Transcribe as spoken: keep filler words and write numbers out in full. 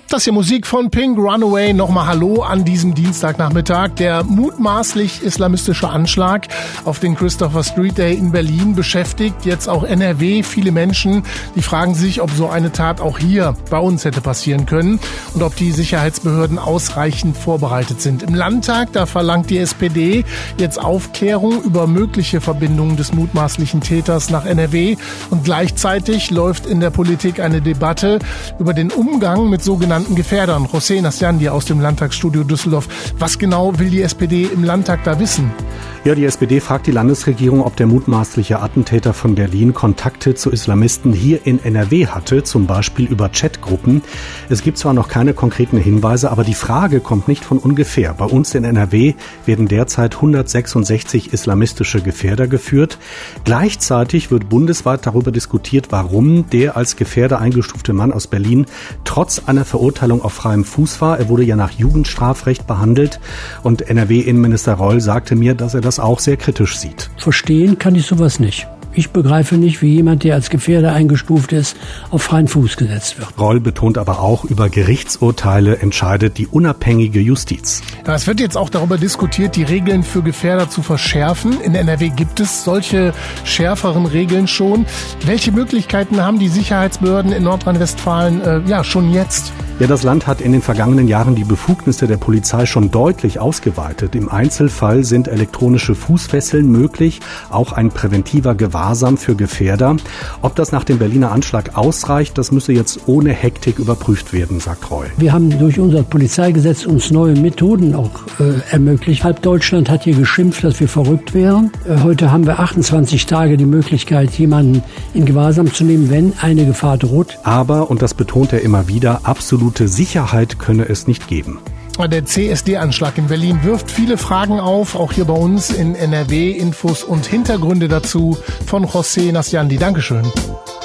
Das hier Musik von Pink, Runaway. Nochmal Hallo an diesem Dienstagnachmittag. Der mutmaßlich islamistische Anschlag auf den Christopher Street Day in Berlin beschäftigt jetzt auch N R W. Viele Menschen, die fragen sich, ob so eine Tat auch hier bei uns hätte passieren können und ob die Sicherheitsbehörden ausreichend vorbereitet sind. Im Landtag, da verlangt die S P D jetzt Aufklärung über mögliche Verbindungen des mutmaßlichen Täters nach N R W. Und gleichzeitig läuft in der Politik eine Debatte über den Umgang mit sogenannten Gefährdern. José Nasciandi aus dem Landtagsstudio Düsseldorf. Was genau will die S P D im Landtag da wissen? Ja, die S P D fragt die Landesregierung, ob der mutmaßliche Attentäter von Berlin Kontakte zu Islamisten hier in N R W hatte, zum Beispiel über Chatgruppen. Es gibt zwar noch keine konkreten Hinweise, aber die Frage kommt nicht von ungefähr. Bei uns in N R W werden derzeit hundertsechsundsechzig islamistische Gefährder geführt. Gleichzeitig wird bundesweit darüber diskutiert, warum der als Gefährder eingestufte Mann aus Berlin trotz einer Verurteilung auf freiem Fuß war. Er wurde ja nach Jugendstrafrecht behandelt und N R W-Innenminister Reul sagte mir, dass er das auch sehr kritisch sieht. Verstehen kann ich sowas nicht. Ich begreife nicht, wie jemand, der als Gefährder eingestuft ist, auf freien Fuß gesetzt wird. Reul betont aber auch, über Gerichtsurteile entscheidet die unabhängige Justiz. Ja, es wird jetzt auch darüber diskutiert, die Regeln für Gefährder zu verschärfen. In N R W gibt es solche schärferen Regeln schon. Welche Möglichkeiten haben die Sicherheitsbehörden in Nordrhein-Westfalen äh, ja schon jetzt? Ja, das Land hat in den vergangenen Jahren die Befugnisse der Polizei schon deutlich ausgeweitet. Im Einzelfall sind elektronische Fußfesseln möglich, auch ein präventiver Gewahrsam für Gefährder. Ob das nach dem Berliner Anschlag ausreicht, das müsse jetzt ohne Hektik überprüft werden, sagt Reul. Wir haben durch unser Polizeigesetz uns neue Methoden auch äh, ermöglicht. Halb Deutschland hat hier geschimpft, dass wir verrückt wären. Äh, heute haben wir achtundzwanzig Tage die Möglichkeit, jemanden in Gewahrsam zu nehmen, wenn eine Gefahr droht. Aber, und das betont er immer wieder, absolut Sicherheit könne es nicht geben. Der C S D-Anschlag in Berlin wirft viele Fragen auf, auch hier bei uns in N R W. Infos und Hintergründe dazu von José Nasciandi. Dankeschön.